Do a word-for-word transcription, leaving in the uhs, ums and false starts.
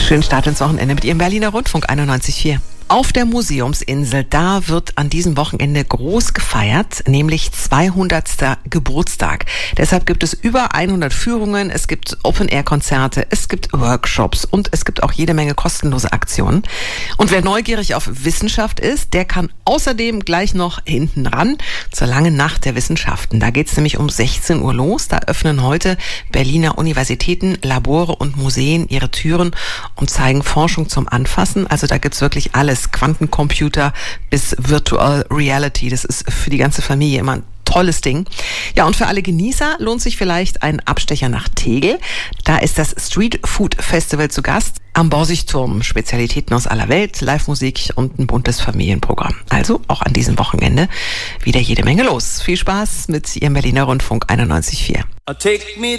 Schönen Start ins Wochenende mit Ihrem Berliner Rundfunk einundneunzig Komma vier. Auf der Museumsinsel, da wird an diesem Wochenende groß gefeiert, nämlich zweihundertster Geburtstag. Deshalb gibt es über hundert Führungen, es gibt Open-Air-Konzerte, es gibt Workshops und es gibt auch jede Menge kostenlose Aktionen. Und wer neugierig auf Wissenschaft ist, der kann außerdem gleich noch hinten ran zur langen Nacht der Wissenschaften. Da geht's nämlich um sechzehn Uhr los. Da öffnen heute Berliner Universitäten, Labore und Museen ihre Türen und zeigen Forschung zum Anfassen. Also da gibt's wirklich alles. Quantencomputer bis Virtual Reality. Das ist für die ganze Familie immer ein tolles Ding. Ja, und für alle Genießer lohnt sich vielleicht ein Abstecher nach Tegel. Da ist das Street Food Festival zu Gast am Borsigturm. Spezialitäten aus aller Welt, Live-Musik und ein buntes Familienprogramm. Also auch an diesem Wochenende wieder jede Menge los. Viel Spaß mit Ihrem Berliner Rundfunk einundneunzig Komma vier.